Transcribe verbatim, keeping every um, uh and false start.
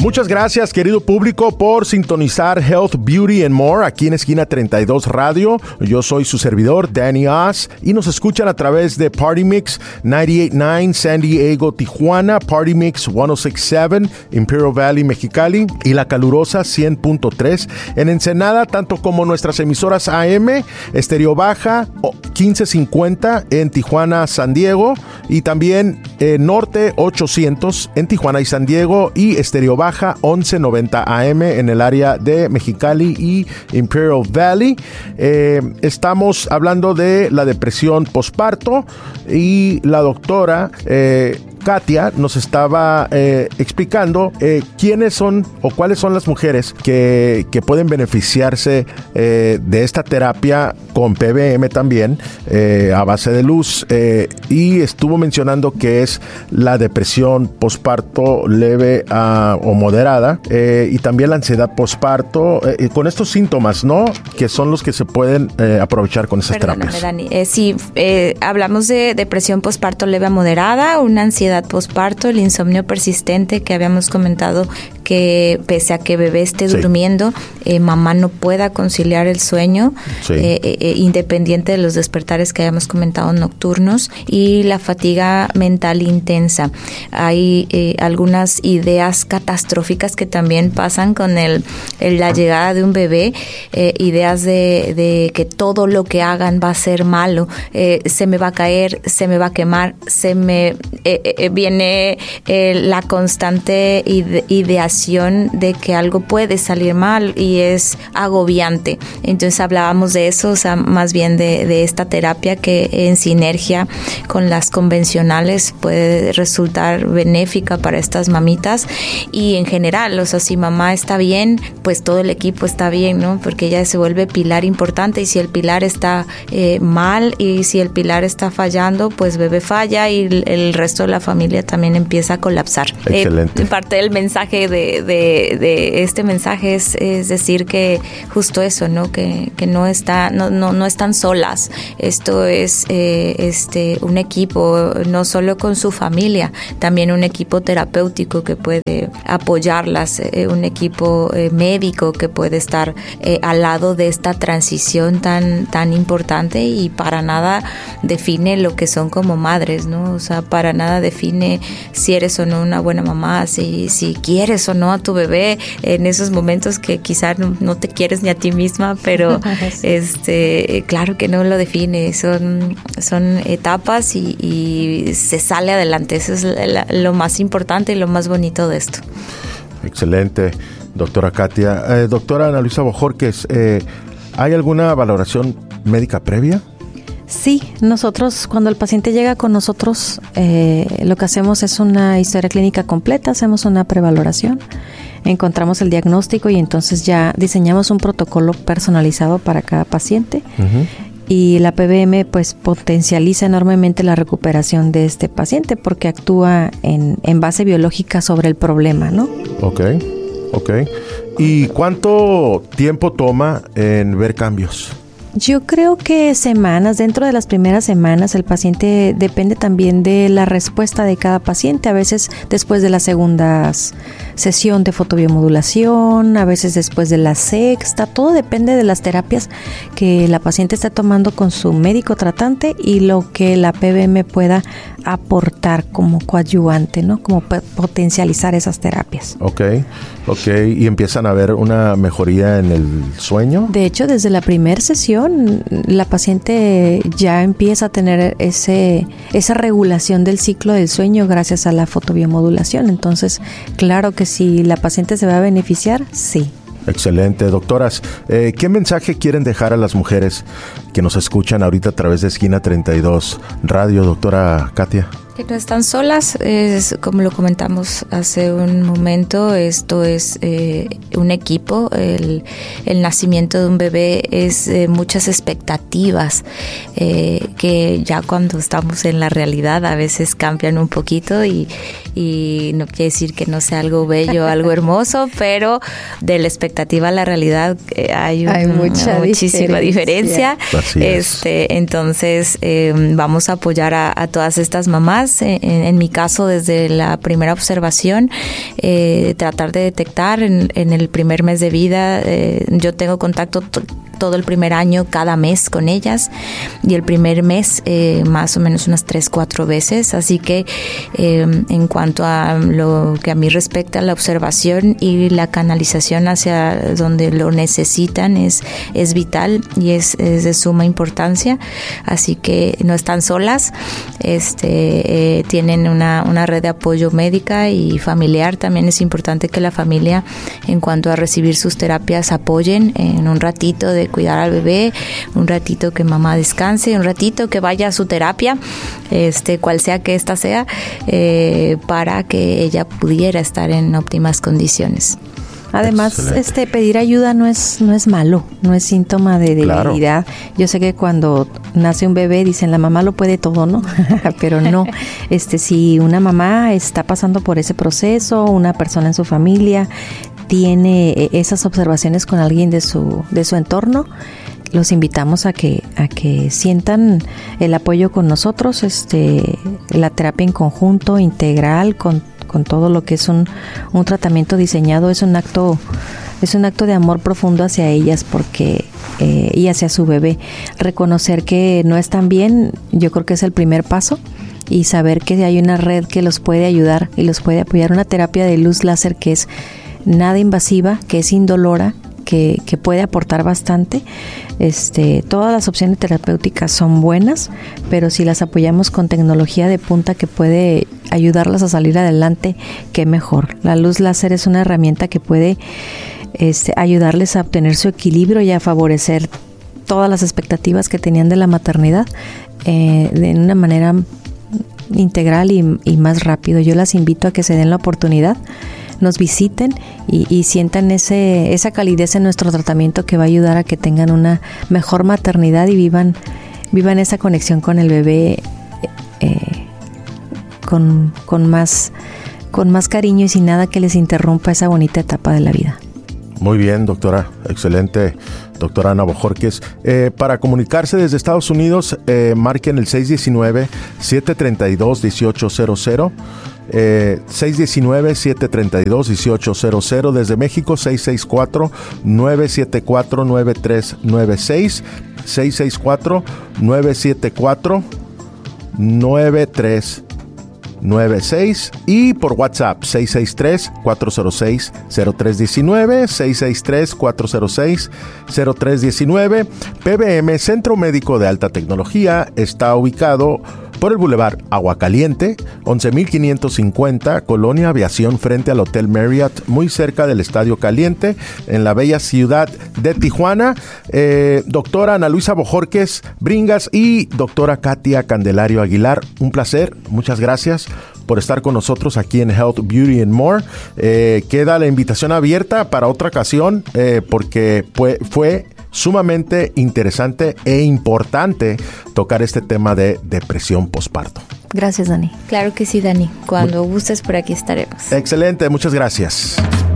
Muchas gracias, querido público, por sintonizar Health, Beauty and More aquí en Esquina treinta y dos Radio. Yo soy su servidor, Danny Oz, y nos escuchan a través de Party Mix noventa y ocho punto nueve San Diego, Tijuana, Party Mix ciento sesenta y siete Imperial Valley, Mexicali, y La Calurosa cien punto tres en Ensenada, tanto como nuestras emisoras A M, Estéreo Baja quince cincuenta en Tijuana, San Diego, y también eh, Norte ochocientos en Tijuana y San Diego, y Estéreo Baja once noventa A M en el área de Mexicali y Imperial Valley. Eh, estamos hablando de la depresión posparto, y la doctora eh, Katia nos estaba eh, explicando eh, quiénes son o cuáles son las mujeres que, que pueden beneficiarse eh, de esta terapia con P B M también, eh, a base de luz, eh, y estuvo mencionando que es la depresión posparto leve uh, o moderada, eh, y también la ansiedad posparto, eh, con estos síntomas, ¿no? Que son los que se pueden eh, aprovechar con esas Perdóname, terapias. Dani. Eh, sí, eh, hablamos de depresión posparto leve a moderada, una ansiedad posparto, el insomnio persistente que habíamos comentado, que pese a que bebé esté sí. durmiendo, eh, mamá no pueda conciliar el sueño, sí. eh, eh, independiente de los despertares que habíamos comentado nocturnos, y la fatiga mental intensa. Hay eh, algunas ideas catastróficas que también pasan con el, el la llegada de un bebé, eh, ideas de, de que todo lo que hagan va a ser malo, eh, se me va a caer, se me va a quemar, se me eh, eh, viene eh, la constante ide- ideación de que algo puede salir mal, y es agobiante. Entonces hablábamos de eso, o sea, más bien de, de esta terapia que en sinergia con las convencionales puede resultar benéfica para estas mamitas, y en general, o sea, si mamá está bien, pues todo el equipo está bien, ¿no? Porque ella se vuelve pilar importante, y si el pilar está eh, mal, y si el pilar está fallando, pues bebé falla, y el, el resto de la familia también empieza a colapsar. Excelente. Eh, parte del mensaje de De, de este mensaje es, es decir que justo eso, ¿no? Que, que no está, no, no, no están solas. Esto es eh, este un equipo, no solo con su familia, también un equipo terapéutico que puede apoyarlas, eh, un equipo eh, médico que puede estar eh, al lado de esta transición tan, tan importante, y para nada define lo que son como madres, ¿no? O sea, para nada define si eres o no una buena mamá, si, si quieres o no a tu bebé en esos momentos que quizás no, no te quieres ni a ti misma, pero sí. este claro que no lo define, son, son etapas, y, y se sale adelante. Eso es la, lo más importante y lo más bonito de esto. Excelente, doctora Katia. Eh, doctora Ana Luisa Bojorquez, eh, ¿hay alguna valoración médica previa? Sí, nosotros cuando el paciente llega con nosotros, eh, lo que hacemos es una historia clínica completa, hacemos una prevaloración, encontramos el diagnóstico, y entonces ya diseñamos un protocolo personalizado para cada paciente. Uh-huh. Y la P B M pues potencializa enormemente la recuperación de este paciente, porque actúa en, en base biológica sobre el problema, ¿no? Ok, ok. ¿Y cuánto tiempo toma en ver cambios? Yo creo que semanas, dentro de las primeras semanas, el paciente depende también de la respuesta de cada paciente. A veces después de la segunda sesión de fotobiomodulación, a veces después de la sexta, todo depende de las terapias que la paciente está tomando con su médico tratante y lo que la P B M pueda aportar como coadyuvante, ¿no? Como p- potencializar esas terapias. Ok, ok. ¿Y empiezan a ver una mejoría en el sueño? De hecho, desde la primera sesión, la paciente ya empieza a tener ese esa regulación del ciclo del sueño gracias a la fotobiomodulación. Entonces, claro que si la paciente se va a beneficiar, sí. Excelente, doctoras. Eh, ¿Qué mensaje quieren dejar a las mujeres que nos escuchan ahorita a través de Esquina treinta y dos Radio, doctora Katia? Que no están solas, es como lo comentamos hace un momento, esto es eh, un equipo, el, el nacimiento de un bebé es eh, muchas expectativas eh, que ya cuando estamos en la realidad a veces cambian un poquito y, y no quiere decir que no sea algo bello, algo hermoso, pero de la expectativa a la realidad eh, hay, un, hay mucha muchísima diferencia. diferencia. Este, entonces eh, vamos a apoyar a, a todas estas mamás. etapas, en, en mi caso desde la primera observación, eh, tratar de detectar en, en el primer mes de vida. Eh, yo tengo contacto t- todo el primer año, cada mes con ellas, y el primer mes eh, más o menos unas tres, cuatro veces. Así que eh, en cuanto a lo que a mí respecta, la observación y la canalización hacia donde lo necesitan es, es vital y es, es de suma importancia. Así que no están solas, este, eh, tienen una, una red de apoyo médica y familiar. También es importante que la familia, en cuanto a recibir sus terapias, apoyen en un ratito de cuidar al bebé, un ratito que mamá descanse, un ratito que vaya a su terapia, este, cual sea que esta sea, eh, para que ella pudiera estar en óptimas condiciones. Además, Excelente. este pedir ayuda no es no es malo, no es síntoma de debilidad. Claro. Yo sé que cuando nace un bebé dicen la mamá lo puede todo, ¿no? Pero no. Este, si una mamá está pasando por ese proceso, una persona en su familia tiene esas observaciones con alguien de su de su entorno, los invitamos a que a que sientan el apoyo con nosotros, este, la terapia en conjunto, integral, con con todo lo que es un, un tratamiento diseñado. Es un acto es un acto de amor profundo hacia ellas porque eh, y hacia su bebé. Reconocer que no están bien, yo creo que es el primer paso, y saber que hay una red que los puede ayudar y los puede apoyar. Una terapia de luz láser que es nada invasiva, que es indolora, que, que puede aportar bastante. Este, todas las opciones terapéuticas son buenas, pero si las apoyamos con tecnología de punta que puede ayudarlas a salir adelante, qué mejor. La luz láser es una herramienta que puede este, ayudarles a obtener su equilibrio y a favorecer todas las expectativas que tenían de la maternidad eh, de una manera integral y, y más rápido. Yo las invito a que se den la oportunidad, nos visiten y, y sientan ese esa calidez en nuestro tratamiento que va a ayudar a que tengan una mejor maternidad y vivan vivan esa conexión con el bebé eh, con, con más con más cariño y sin nada que les interrumpa esa bonita etapa de la vida. Muy bien, doctora. Excelente, doctora Ana Bojorquez. Eh, para comunicarse desde Estados Unidos, eh, marquen el seis uno nueve, siete tres dos, uno ocho cero cero. Eh, seis uno nueve, siete tres dos, uno ocho cero cero. Desde México, seis seis cuatro, nueve siete cuatro, nueve tres nueve seis. seis seis cuatro, nueve siete cuatro, nueve tres nueve seis. Y por WhatsApp seis seis tres, cuatro cero seis, cero tres uno nueve, seis seis tres, cuatro cero seis, cero tres uno nueve. P B M, Centro Médico de Alta Tecnología, está ubicado por el Boulevard Agua Caliente, once mil quinientos cincuenta, Colonia Aviación, frente al Hotel Marriott, muy cerca del Estadio Caliente, en la bella ciudad de Tijuana. Eh, doctora Ana Luisa Bojorquez Bringas y doctora Katia Candelario Aguilar, un placer, muchas gracias por estar con nosotros aquí en Health, Beauty and More. Eh, queda la invitación abierta para otra ocasión, eh, porque fue, fue sumamente interesante e importante tocar este tema de depresión posparto. Gracias, Dani. Claro que sí, Dani. Cuando gustes, por aquí estaremos. Excelente, muchas gracias.